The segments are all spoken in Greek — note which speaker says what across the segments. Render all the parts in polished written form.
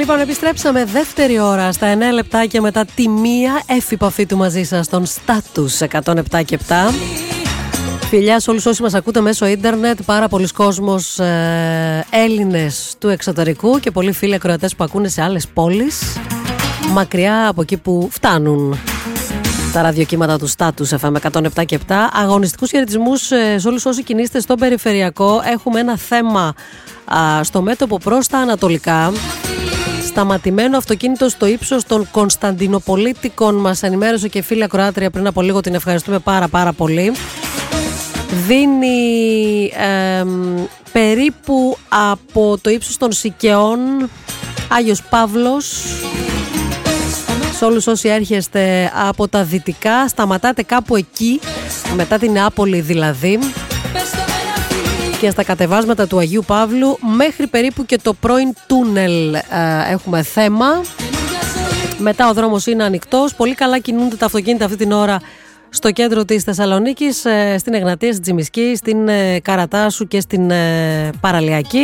Speaker 1: Λοιπόν, επιστρέψαμε δεύτερη ώρα στα 9 λεπτάκια μετά τη μία εφηπαφή του μαζί σας στον Status 107 και 7. Φιλιά σε όλους όσοι μας ακούτε μέσω ίντερνετ, πάρα πολλοί κόσμος Έλληνες του εξωτερικού και πολλοί φίλοι ακροατές που ακούνε σε άλλες πόλεις, μακριά από εκεί που φτάνουν τα ραδιοκύματα του Status FM 107 και 7. Αγωνιστικούς χαιρετισμούς σε όλους όσοι κινείστε στον περιφερειακό. Έχουμε ένα θέμα στο μέτωπο προς τα ανατολικά. Σταματημένο αυτοκίνητο στο ύψος των Κωνσταντινοπολίτικων, μας ενημέρωσε και η φίλη ακροάτρια πριν από λίγο, την ευχαριστούμε πάρα πολύ. Δίνει περίπου από το ύψος των Σικαιών, Άγιος Παύλος. Σε όλους όσοι έρχεστε από τα δυτικά, σταματάτε κάπου εκεί, μετά την Νεάπολη δηλαδή, και στα κατεβάσματα του Αγίου Παύλου μέχρι περίπου και το πρώην τούνελ έχουμε θέμα. Μετά ο δρόμος είναι ανοιχτός. Πολύ καλά κινούνται τα αυτοκίνητα αυτή την ώρα στο κέντρο της Θεσσαλονίκης, στην Εγνατία, στην Τσιμισκή, στην Καρατάσου και στην Παραλιακή.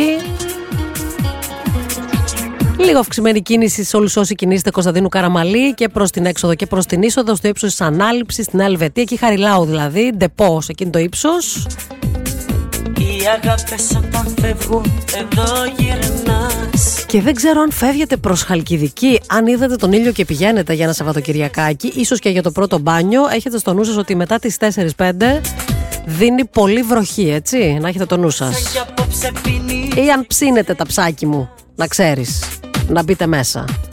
Speaker 1: Λίγο αυξημένη κίνηση σε όλους όσοι κινείστε Κωνσταντίνου Καραμαλή και προς την έξοδο και προς την είσοδο, στο ύψος της Ανάληψης, στην Ελβετία, εκεί Χαριλάου δηλαδή, ντεπό σε εκείνο το ύψος.
Speaker 2: Οι αγάπες όταν φεύγουν εδώ γυρνάς.
Speaker 1: Και δεν ξέρω αν φεύγετε προς Χαλκιδική, αν είδατε τον ήλιο και πηγαίνετε για ένα Σαββατοκυριακάκι, ίσως και για το πρώτο μπάνιο, έχετε στο νου σας ότι μετά τις 4-5 δίνει πολύ βροχή, έτσι, να έχετε το νου σας. Ή αν ψήνετε τα ψάκι μου, να ξέρεις, να μπείτε μέσα.